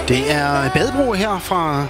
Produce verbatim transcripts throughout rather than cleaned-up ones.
Det er Badebro her fra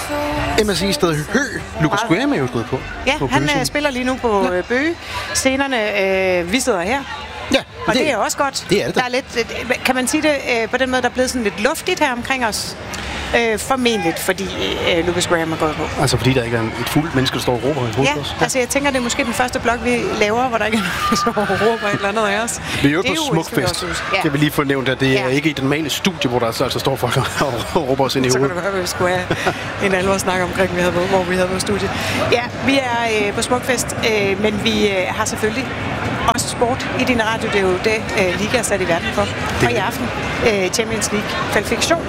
M S I sted Hø. Lukas Graham er jo gået på. Ja, på han øh, spiller lige nu på ja. Bøge. Scenerne, øh, vi sidder her. Ja, og det, det er også godt. Det er det. Der er lidt, øh, kan man sige det øh, på den måde, der er blevet sådan lidt luftigt her omkring os? Øh, formentligt, fordi øh, Lukas Graham er gået på. Altså fordi der ikke er et fuldt menneske, der står og råber hos ja, os? Ja, altså jeg tænker, det er måske den første blog, vi laver, hvor der ikke er nogen, der står og råber et eller andet af os. Vi er jo på Smukfest, ja. kan vi lige få nævnt, at det ja. er ikke i den normale studie, hvor der altså, altså står folk og råber os ind i hovedet. Så kan du høre, at vi skulle have en alvor snak omkring, vi havde, hvor vi havde vores studie. Ja, vi er øh, på Smukfest, øh, men vi øh, har selvfølgelig også sport i din radio. Det er jo det, øh, Liga er sat i verden for. Det. Og i aften, øh, Champions League kvalifikation.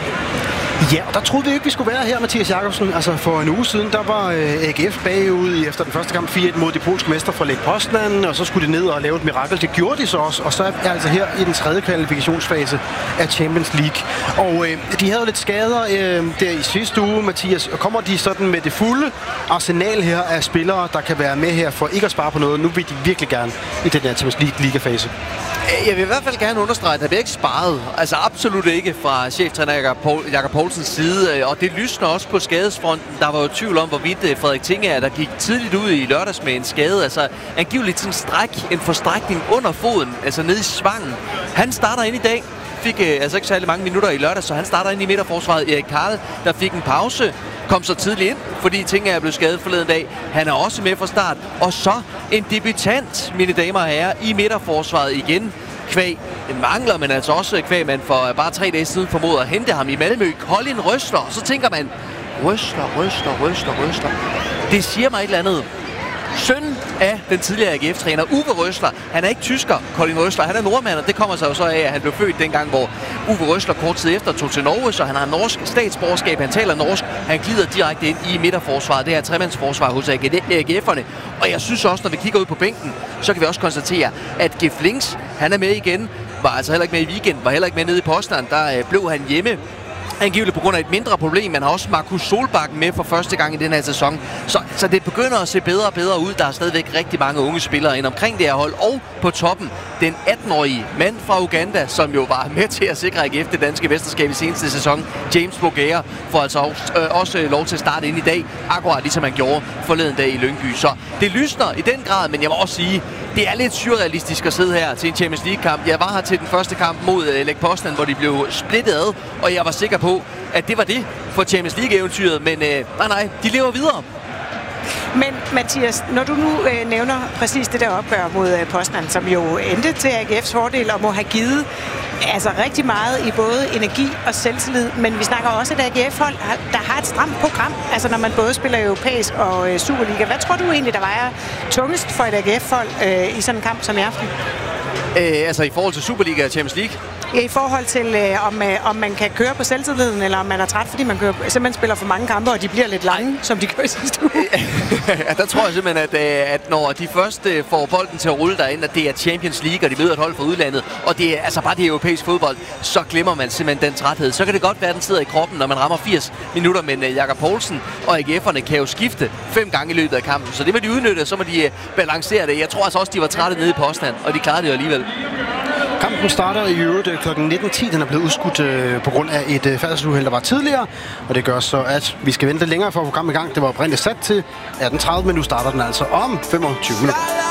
Ja, og der troede vi ikke, vi skulle være her, Mathias Jakobsen. Altså for en uge siden, der var øh, A G F bagud efter den første kamp fire et mod de polske mestre fra Lech Poznan, og så skulle de ned og lave et mirakel. Det gjorde de så også, og så er jeg altså her i den tredje kvalifikationsfase af Champions League. Og øh, de havde jo lidt skader øh, der i sidste uge, Mathias. Og kommer de sådan med det fulde arsenal her af spillere, der kan være med her for ikke at spare på noget? Nu vil de virkelig gerne i den her Champions League-ligafase. Jeg vil i hvert fald gerne understrege, at der bliver ikke sparet. Altså absolut ikke fra cheftræner Jakob Poulsens side. Og det lysner også på skadesfronten. Der var jo tvivl om, hvorvidt Frederik Tingager, der gik tidligt ud i lørdags med en skade. Altså angiveligt en stræk, en forstrækning under foden, altså nede i svangen. Han starter ind i dag. Fik øh, altså ikke særlig mange minutter i lørdags, så han starter ind i midterforsvaret. Erik Karl, der fik en pause, kom så tidligt ind, fordi Tingager er blevet skadet forleden dag. Han er også med fra start. Og så en debutant, mine damer og herrer, i midterforsvaret igen. Kvæg en mangler, men altså også kvæg, man for bare tre dage siden formoder at hente ham i Malmø. Colin Røsler. Så tænker man, Røsler, Røsler, Røsler, Røsler. Det siger mig et eller andet. Søn af den tidligere A G F-træner Uwe Røsler. Han er ikke tysker, Colin Røsler. Han er nordmand, og det kommer sig jo så af, at han blev født dengang, hvor Uwe Røsler kort tid efter tog til Norge, så han har norsk statsborgerskab. Han taler norsk. Han glider direkte ind i midterforsvaret. Det her tremandsforsvar hos A G F'erne. Og jeg synes også, når vi kigger ud på bænken, så kan vi også konstatere, at Geflings, han er med igen. Var altså heller ikke med i weekenden, var heller ikke med nede i Poznan. Der øh, blev han hjemme. Angiveligt på grund af et mindre problem. Man har også Markus Solbakken med for første gang i den her sæson. Så, så det begynder at se bedre og bedre ud. Der er stadigvæk rigtig mange unge spillere ind omkring det her hold. Og på toppen, den atten-årige mand fra Uganda, som jo var med til at sikre A G F det danske mesterskab i seneste sæson, James Bogaer, får altså også, øh, også lov til at starte ind i dag. Akkurat ligesom han gjorde forleden dag i Lyngby. Så det lysner i den grad, men jeg må også sige, det er lidt surrealistisk at sidde her til en Champions League-kamp. Jeg var her til den første kamp mod uh, Lech Poznan, hvor de blev splittet ad, og jeg var sikker på, at det var det for Champions League-eventyret, men uh, nej, nej, de lever videre. Men Mathias, når du nu øh, nævner præcis det der opgør mod øh, Poznan, som jo endte til A G F's fordel og må have givet altså rigtig meget i både energi og selvtillid, men vi snakker også et A G F-hold, der har et stramt program, altså når man både spiller europæisk og øh, Superliga. Hvad tror du egentlig, der vejer tungest for et A G F-hold øh, i sådan en kamp som i aften? Øh, altså i forhold til Superliga og Champions League? I forhold til, øh, om, øh, om man kan køre på selvtilliden, eller om man er træt, fordi man kører, simpelthen spiller for mange kampe, og de bliver lidt lange, Ej. som de gør i sidste uge. Ja, der tror jeg simpelthen, at, at når de først får bolden til at rulle derind, at det er Champions League, og de møder et hold fra udlandet, og det er altså bare det europæiske fodbold, så glemmer man simpelthen den træthed. Så kan det godt være, at den sidder i kroppen, når man rammer firs minutter, men uh, Jakob Poulsen og A G F'erne kan jo skifte fem gange i løbet af kampen, så det må de udnytte, så må de uh, balancere det. Jeg tror altså også, de var trætte nede i Poznan, og de klarede det jo alligevel. Kampen starter i øvrigt klokken nitten ti. Den er blevet udskudt øh, på grund af et øh, færdselsuheld, der var tidligere. Og det gør så, at vi skal vente længere for at få kampen i gang. Det var oprindeligt sat til atten tredive, men nu starter den altså om femogtyve minutter.